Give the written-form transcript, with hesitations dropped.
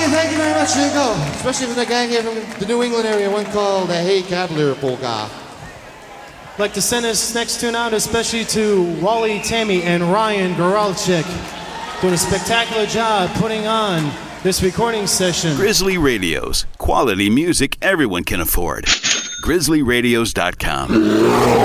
Thank you very much, Hugo. Especially from the gang here from the New England area, one called the Hey Cavalier Polka. I'd like to send this next tune out especially to Wally Tammy and Ryan Goralczyk, doing a spectacular job putting on this recording session. Grizzly Radios, quality music everyone can afford. GrizzlyRadios.com.